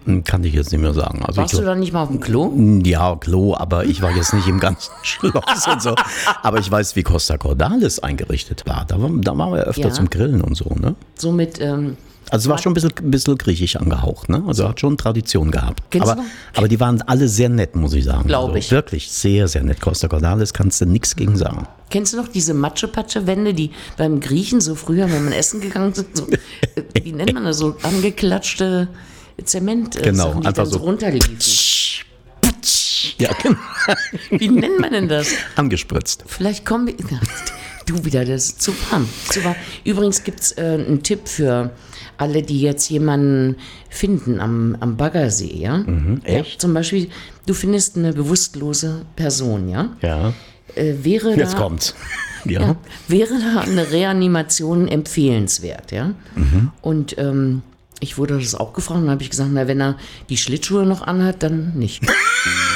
Kann ich jetzt nicht mehr sagen. Also Warst du da nicht mal auf dem Klo? Ja, Klo, aber ich war jetzt nicht im ganzen Schloss und so. Aber ich weiß, wie Costa Cordalis eingerichtet war. Da waren wir öfter zum Grillen und so, ne? So mit... Also es war schon ein bisschen griechisch angehaucht, ne? Also hat schon Tradition gehabt. Kennst du noch? Aber die waren alle sehr nett, muss ich sagen. Glaube ich. Wirklich sehr, sehr nett. Costa Cordalis kannst du nichts gegen sagen. Kennst du noch diese Matschepatsche-Wände, die beim Griechen so früher, wenn man essen gegangen sind, so, wie nennt man das, so angeklatschte Zement, Genau, Sachen, die einfach dann so so runterliefen. Ja, genau. Wie nennt man denn das? Angespritzt. Vielleicht kommen wir... Du wieder, das ist zu warm. Zu warm. Übrigens gibt es einen Tipp für alle, die jetzt jemanden finden am Baggersee, ja? echt? Ja, zum Beispiel, du findest eine bewusstlose Person, ja? Ja. Wäre Jetzt da, kommt's. Ja. Ja, wäre da eine Reanimation empfehlenswert, ja? Und ich wurde das auch gefragt und habe ich gesagt, na, wenn er die Schlittschuhe noch anhat, dann nicht.